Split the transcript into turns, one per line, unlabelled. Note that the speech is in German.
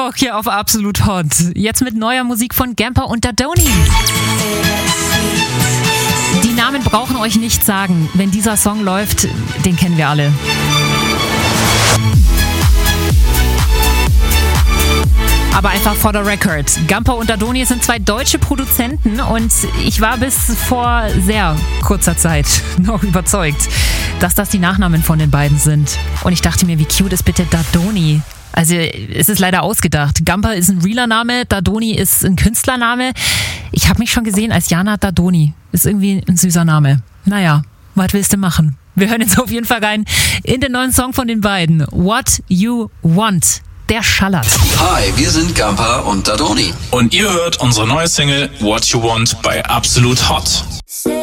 Auch hier auf Absolut Hot. Jetzt mit neuer Musik von Gamper und Dadoni. Die Namen brauchen euch nicht sagen. Wenn dieser Song läuft, den kennen wir alle. Aber einfach for the record. Gamper und Dadoni sind 2 deutsche Produzenten und ich war bis vor sehr kurzer Zeit noch überzeugt, dass das die Nachnamen von den beiden sind. Und ich dachte mir, wie cute ist bitte Dadoni? Also es ist leider ausgedacht. Gamper ist ein realer Name, Dadoni ist ein Künstlername. Ich habe mich schon gesehen als Jana Dadoni. Ist irgendwie ein süßer Name. Naja, was willst du machen? Wir hören jetzt auf jeden Fall rein in den neuen Song von den beiden. What You Want. Der schallert.
Hi, wir sind Gamper und Dadoni.
Und ihr hört unsere neue Single What You Want bei Absolut Hot.